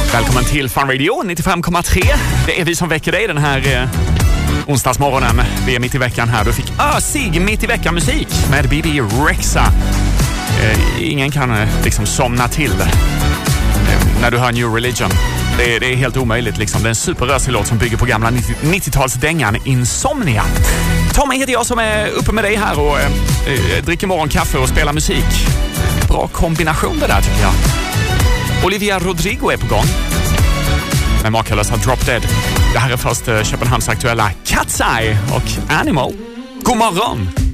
Välkommen till Fun Radio 95,3. Det är vi som väcker dig den här onsdagsmorgonen. Vi är mitt i veckan här. Du fick ösig mitt i veckan musik med Bibi Rexha. Ingen kan liksom somna till när du hör New Religion. Det är helt omöjligt liksom. Det är en superrösig låt som bygger på gamla 90-talsdängan Insomnia. Tommy heter jag som är uppe med dig här och dricker morgonkaffe och spelar musik. Bra kombination det där tycker jag. Olivia Rodrigo är på gång med makalösa Drop Dead. Det här är först Köpenhamns aktuella Cat's Eye och Animal. God morgon!